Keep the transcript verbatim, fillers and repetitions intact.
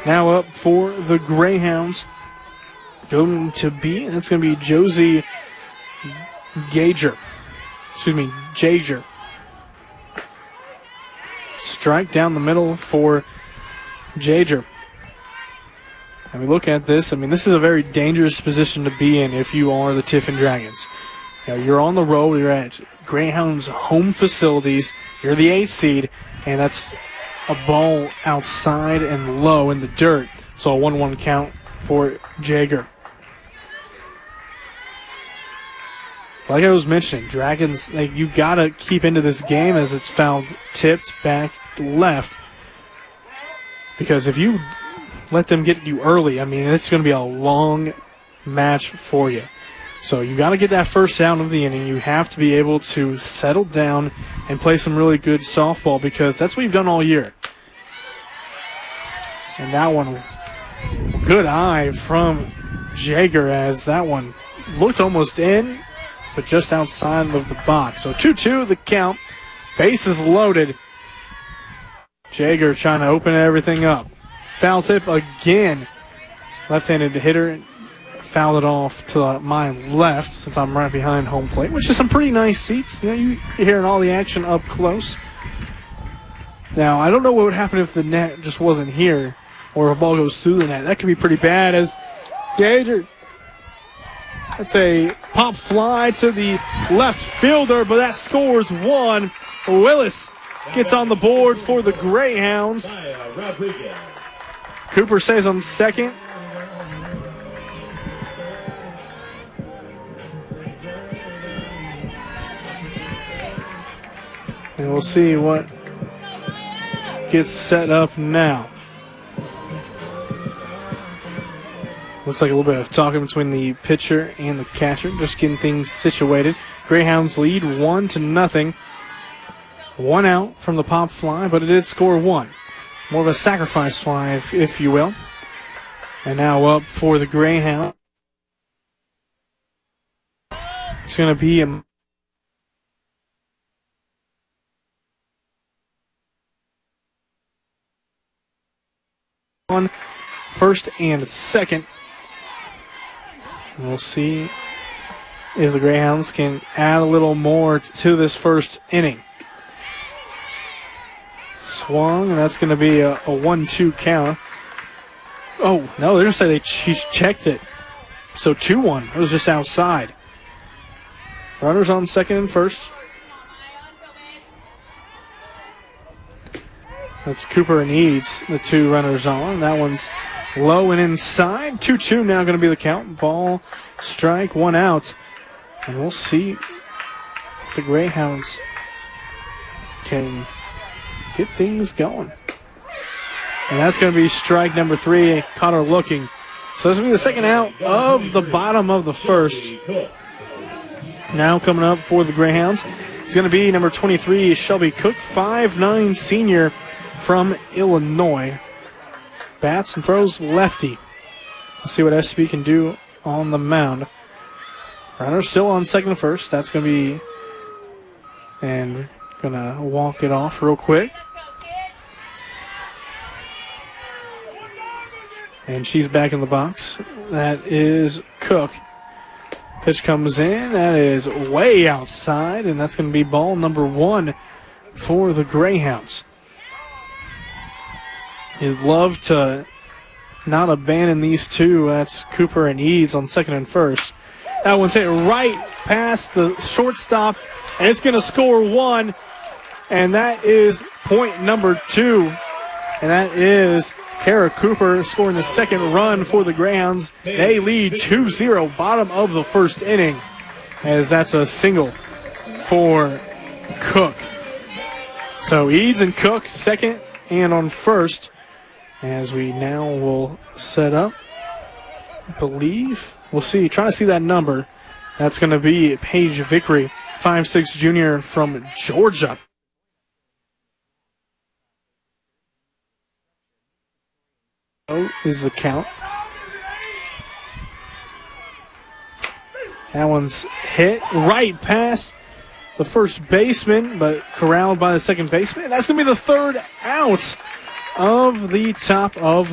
Now up for the Greyhounds. Going to be, that's going to be Josie Gager. Excuse me, Jager. Strike down the middle for Jager. And we look at this, I mean, this is a very dangerous position to be in if you are the Tiffin Dragons. You know, you're on the road, you're at Greyhounds' home facilities, you're the eighth seed, and that's a ball outside and low in the dirt. So a one one count for Jager. Like I was mentioning, Dragons, like, you got to keep into this game as it's fouled tipped back left. Because if you let them get you early, I mean, it's going to be a long match for you. So you got to get that first down of the inning. You have to be able to settle down and play some really good softball because that's what you've done all year. And that one, good eye from Jager as that one looked almost in, but just outside of the box. So two two the count. Bases loaded. Jager trying to open everything up. Foul tip again. Left-handed hitter fouled it off to my left since I'm right behind home plate, which is some pretty nice seats. You know, you're hearing all the action up close. Now, I don't know what would happen if the net just wasn't here or if a ball goes through the net. That could be pretty bad as Gager, that's a pop fly to the left fielder, but that scores one. Willis gets on the board for the Greyhounds. Cooper stays on second. And we'll see what gets set up now. Looks like a little bit of talking between the pitcher and the catcher, just getting things situated. Greyhounds lead one to nothing. One out from the pop fly, but it did score one. More of a sacrifice fly, if, if you will. And now up for the Greyhound. It's going to be a on first and second. We'll see if the Greyhounds can add a little more to this first inning. Swung, and that's going to be a, a one two count. Oh, no, they're going to say they ch- checked it. So two one. It was just outside. Runners on second and first. That's Cooper and Eads, the two runners on. That one's low and inside. two two now going to be the count. Ball, strike, one out. And we'll see if the Greyhounds can get things going. And that's going to be strike number three. Caught her looking. So this will be the second out of the bottom of the first. Now coming up for the Greyhounds, it's going to be number twenty-three, Shelby Cook, five nine senior from Illinois. Bats and throws lefty. Let's see what S B can do on the mound. Runner still on second and first. That's going to be, and going to walk it off real quick. And she's back in the box. That is Cook. Pitch comes in. That is way outside, and that's going to be ball number one for the Greyhounds. You'd love to not abandon these two. That's Cooper and Eads on second and first. That one's hit right past the shortstop, and it's going to score one, and that is point number two. And that is Kara Cooper scoring the second run for the Greyhounds. They lead two zero, bottom of the first inning, as that's a single for Cook. So Eads and Cook second and on first, as we now will set up, I believe. We'll see. Trying to see that number. That's going to be Paige Vickery, five six junior from Georgia. Oh, is the count. That one's hit right past the first baseman, but corralled by the second baseman. That's going to be the third out of the top of